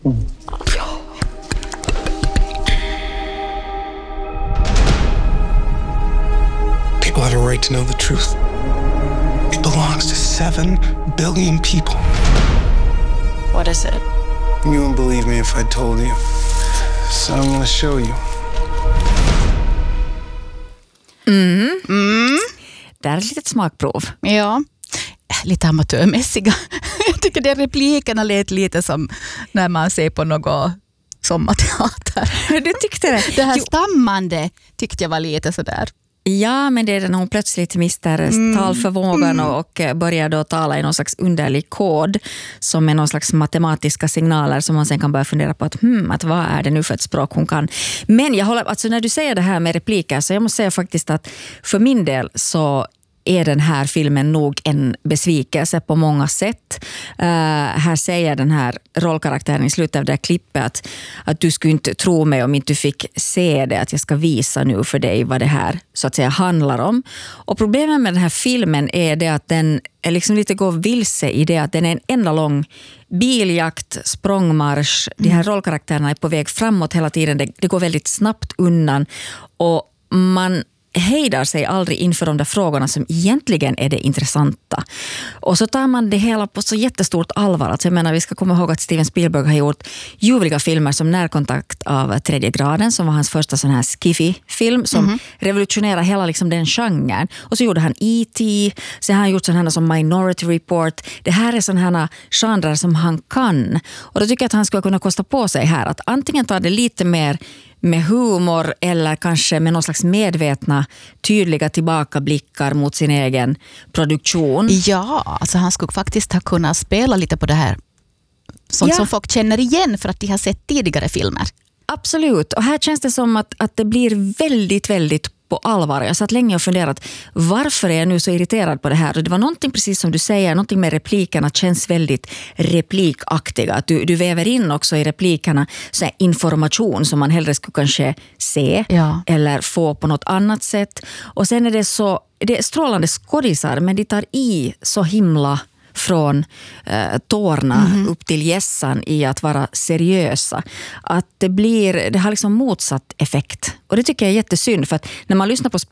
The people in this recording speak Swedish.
People have a right to know the truth. It belongs to 7 billion people. What is it? You wouldn't believe me if I told you. So I'm gonna show you. Det är ett litet smakprov. Ja, lite amatörmässiga. Jag tycker de replikerna lät lite som när man ser på något sommarteater. Du tyckte det? Det här stammande tyckte jag var lite sådär. Ja, men det är när hon plötsligt mister talförmågan och börjar då tala i någon slags underlig kod som är någon slags matematiska signaler som man sen kan börja fundera på att vad är det nu för ett språk hon kan. Men jag håller, alltså när du säger det här med repliker så jag måste säga faktiskt att för min del så är den här filmen nog en besvikelse på många sätt. Här säger den här rollkaraktären i slutet av det här klippet att du skulle inte tro mig om inte du fick se det, att jag ska visa nu för dig vad det här så att säga handlar om. Och problemet med den här filmen är det att den är liksom lite går vilse i det att den är en enda lång biljakt, språngmarsch. De här rollkaraktärerna är på väg framåt hela tiden. Det går väldigt snabbt undan och man hejdar sig aldrig inför de där frågorna som egentligen är det intressanta. Och så tar man det hela på så jättestort allvar. Alltså jag menar, vi ska komma ihåg att Steven Spielberg har gjort ljuvliga filmer som Närkontakt av tredje graden, som var hans första sån här skiffy-film som revolutionerade hela liksom den genren. Och så gjorde han E.T. Sen har han gjort sådana här som Minority Report. Det här är sådana här genrer som han kan. Och då tycker jag att han skulle kunna kosta på sig här att antingen ta det lite mer med humor eller kanske med någon slags medvetna, tydliga tillbakablickar mot sin egen produktion. Ja, alltså han skulle faktiskt ha kunnat spela lite på det här. Sånt som folk känner igen för att de har sett tidigare filmer. Absolut, och här känns det som att det blir väldigt, väldigt på allvar. Jag satt länge och funderat, varför är jag nu så irriterad på det här? Och det var någonting precis som du säger, någonting med replikerna känns väldigt replikaktiga. Att du väver in också i replikerna så här information som man hellre skulle kanske se eller få på något annat sätt. Och sen är det är strålande skådisar, men de tar i så himla från tårna upp till gässan i att vara seriösa. Att det har liksom motsatt effekt. Och det tycker jag är jättesynd, för att när man lyssnar på